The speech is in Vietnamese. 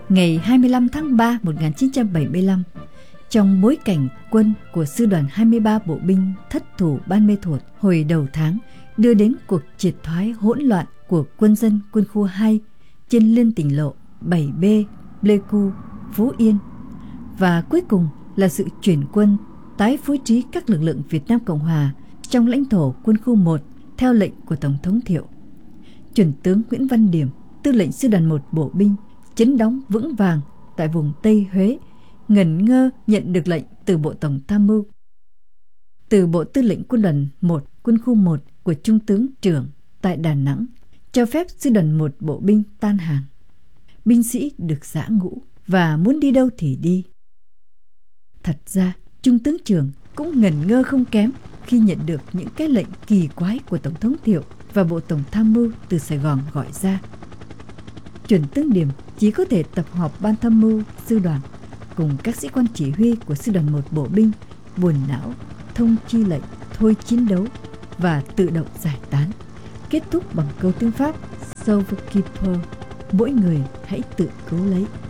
Ngày 25 tháng 3 1975, trong bối cảnh quân của Sư đoàn 23 Bộ binh thất thủ Ban Mê Thuột hồi đầu tháng đưa đến cuộc triệt thoái hỗn loạn của quân dân quân khu 2 trên liên tỉnh lộ 7B, Pleiku, Phú Yên, và cuối cùng là sự chuyển quân tái phối trí các lực lượng Việt Nam Cộng Hòa trong lãnh thổ quân khu 1 theo lệnh của Tổng thống Thiệu. Chuẩn tướng Nguyễn Văn Điểm, tư lệnh Sư đoàn 1 Bộ binh, chấn đóng vững vàng tại vùng Tây Huế, ngẩn ngơ nhận được lệnh từ Bộ Tổng tham mưu, từ Bộ Tư lệnh Quân đoàn 1 Quân khu 1 của Trung tướng Trưởng tại Đà Nẵng, cho phép Sư đoàn 1 Bộ binh tan hàng. Binh sĩ được giã ngũ và muốn đi đâu thì đi. Thật ra, Trung tướng Trưởng cũng ngẩn ngơ không kém khi nhận được những cái lệnh kỳ quái của Tổng thống Thiệu và Bộ Tổng tham mưu từ Sài Gòn gọi ra. Chuẩn tướng Điểm chỉ có thể tập họp ban tham mưu sư đoàn cùng các sĩ quan chỉ huy của Sư đoàn 1 Bộ binh buồn não thông chi lệnh thôi chiến đấu và tự động giải tán, kết thúc bằng câu tiếng Pháp "Sauve qui peut", mỗi người hãy tự cứu lấy.